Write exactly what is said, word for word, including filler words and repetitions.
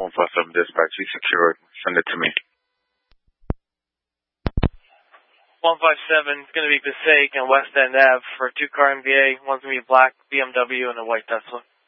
one five seven dispatch. You secured. Send it to me. one five seven is going to be Passaic and West End Ave for a two-car M V A. One's going to be black B M W and a white Tesla.